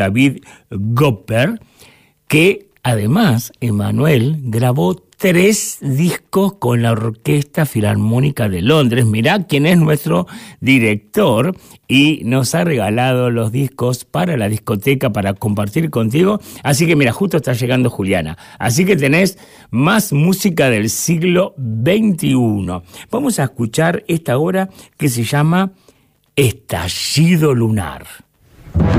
David Gopper, que además Emanuel grabó 3 discos con la Orquesta Filarmónica de Londres. Mirá quién es nuestro director y nos ha regalado los discos para la discoteca para compartir contigo. Así que mira, justo está llegando Juliana. Así que tenés más música del siglo XXI. Vamos a escuchar esta obra que se llama Estallido Lunar.